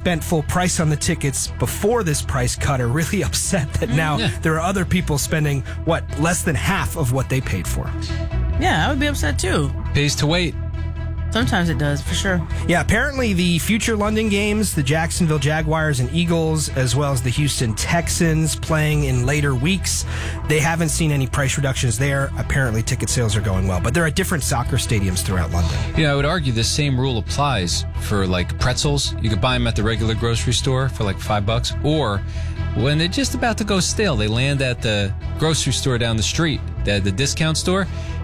spent full price on the tickets before this price cut are really upset that now there are other people spending, less than half of what they paid for. Yeah, I would be upset too. Pays to wait. Sometimes it does, for sure. Yeah, apparently the future London games, the Jacksonville Jaguars and Eagles, as well as the Houston Texans playing in later weeks, they haven't seen any price reductions there. Apparently ticket sales are going well, but they're at different soccer stadiums throughout London. I would argue the same rule applies for like pretzels. You could buy them at the regular grocery store for like $5, or when they're just about to go stale, they land at the grocery store down the street, the discount store,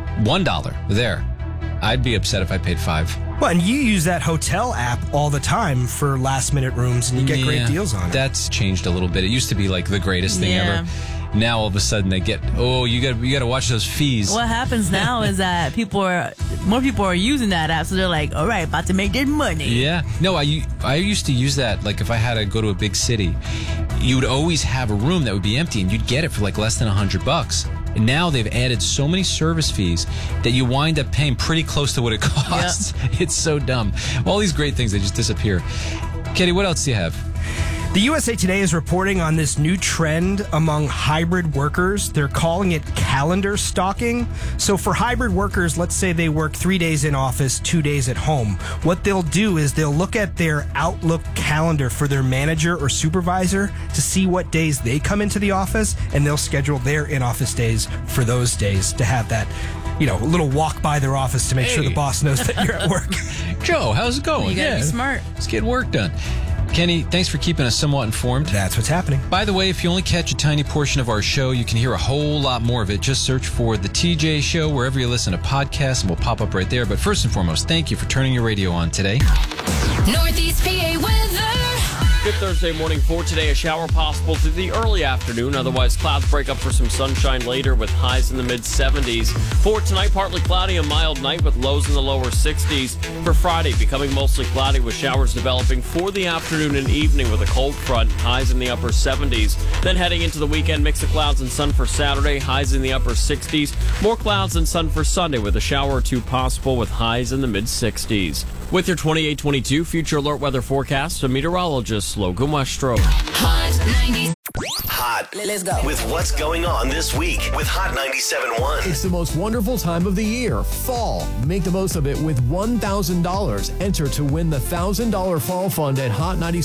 $1 there. I'd be upset if I paid $5. Well, and you use that hotel app all the time for last-minute rooms, and you get great deals on it. That's changed a little bit. It used to be like the greatest thing ever. Now all of a sudden they get, you got to watch those fees. What happens now is that more people are using that app, so they're like, all right, about to make their money. Yeah. No, I used to use that, like if I had to go to a big city, you would always have a room that would be empty, and you'd get it for like less than $100. And now they've added so many service fees that you wind up paying pretty close to what it costs. Yep. It's so dumb. All these great things, they just disappear. Katie, what else do you have? The USA Today is reporting on this new trend among hybrid workers. They're calling it calendar stalking. So for hybrid workers, let's say they work 3 days in office, 2 days at home. What they'll do is they'll look at their Outlook calendar for their manager or supervisor to see what days they come into the office, and they'll schedule their in-office days for those days to have that, a little walk by their office to make sure the boss knows that you're at work. Joe, how's it going? You gotta be smart. Let's get work done. Kenny, thanks for keeping us somewhat informed. That's what's happening. By the way, if you only catch a tiny portion of our show, you can hear a whole lot more of it. Just search for The TJ Show wherever you listen to podcasts, and we'll pop up right there. But first and foremost, thank you for turning your radio on today. Northeast PA weather. Good Thursday morning for today. A shower possible through the early afternoon. Otherwise, clouds break up for some sunshine later with highs in the mid-70s. For tonight, partly cloudy, a mild night with lows in the lower 60s. For Friday, becoming mostly cloudy with showers developing for the afternoon and evening with a cold front, highs in the upper 70s. Then heading into the weekend, mix of clouds and sun for Saturday, highs in the upper 60s. More clouds and sun for Sunday with a shower or two possible with highs in the mid-60s. With your 28-22 Future Alert Weather forecast, a meteorologist, Logan Westro. Hot 90. Hot. Let's go. With what's going on this week with Hot 97.1. It's the most wonderful time of the year, fall. Make the most of it with $1,000. Enter to win the $1,000 fall fund at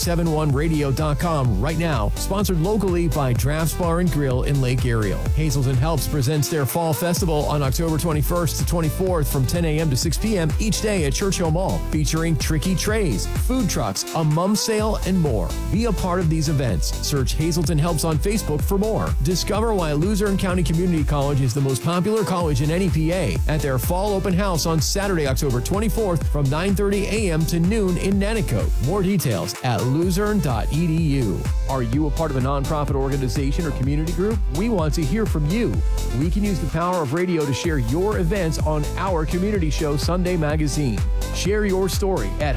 hot971radio.com right now. Sponsored locally by Drafts Bar and Grill in Lake Ariel. Hazelton Helps presents their fall festival on October 21st to 24th from 10 a.m. to 6 p.m. each day at Churchill Mall, featuring tricky trays, food trucks, a mum sale, and more. Be a part of these events. Search Hazelton Helps on Facebook for more. Discover why Luzerne County Community College is the most popular college in NEPA at their fall open house on Saturday, October 24th from 9:30 a.m. to noon in Nanticoke. More details at luzerne.edu. Are you a part of a nonprofit organization or community group? We want to hear from you. We can use the power of radio to share your events on our community show, Sunday Magazine. Share your story at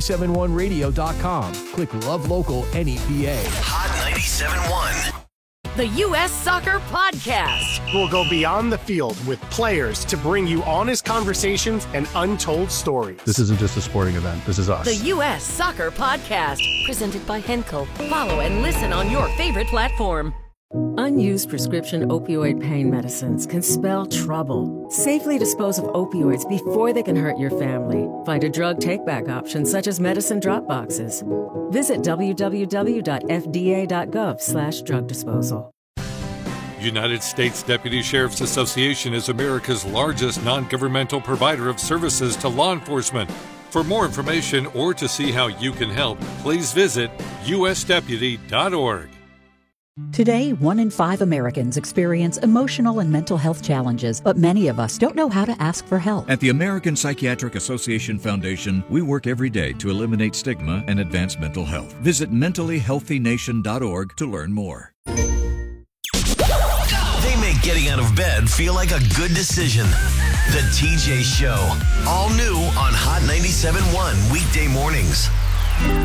hot971radio.com. Click Love Local NEPA. Hot 97.1. The U.S. Soccer Podcast. We'll go beyond the field with players to bring you honest conversations and untold stories. This isn't just a sporting event. This is us. The U.S. Soccer Podcast. Presented by Henkel. Follow and listen on your favorite platform. Unused prescription opioid pain medicines can spell trouble. Safely dispose of opioids before they can hurt your family. Find a drug take-back option such as medicine drop boxes. Visit www.fda.gov/drug disposal. United States Deputy Sheriff's Association is America's largest non-governmental provider of services to law enforcement. For more information or to see how you can help, please visit usdeputy.org. Today, 1 in 5 Americans experience emotional and mental health challenges, but many of us don't know how to ask for help. At the American Psychiatric Association Foundation, we work every day to eliminate stigma and advance mental health. Visit mentallyhealthynation.org to learn more. They make getting out of bed feel like a good decision. The TJ Show. All new on Hot 97.1 weekday mornings.